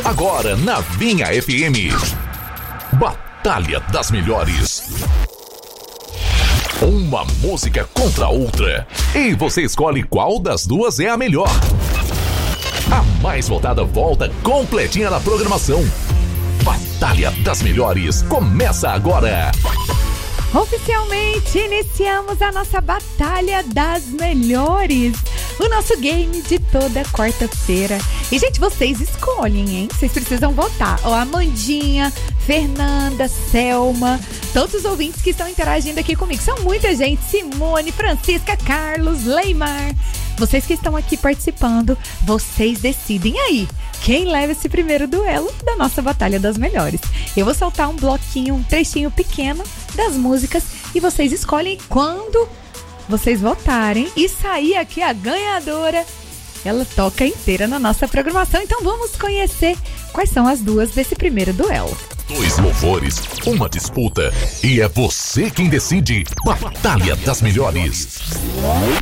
Agora na Vinha FM. Batalha das Melhores. Uma música contra a outra. E você escolhe qual das duas é a melhor. A mais votada volta completinha na programação. Batalha das Melhores começa agora. Oficialmente iniciamos a nossa Batalha das Melhores, o nosso game de toda quarta-feira. E, gente, vocês escolhem, hein? Vocês precisam votar. Ó, Amandinha, Fernanda, Selma, todos os ouvintes que estão interagindo aqui comigo. São muita gente. Simone, Francisca, Carlos, Leimar. Vocês que estão aqui participando, vocês decidem aí quem leva esse primeiro duelo da nossa Batalha das Melhores. Eu vou soltar um bloquinho, um trechinho pequeno das músicas e vocês escolhem quando vocês votarem e sair aqui a ganhadora. Ela toca inteira na nossa programação, então vamos conhecer quais são as duas desse primeiro duelo. 2 louvores, uma disputa e é você quem decide. Batalha das Melhores.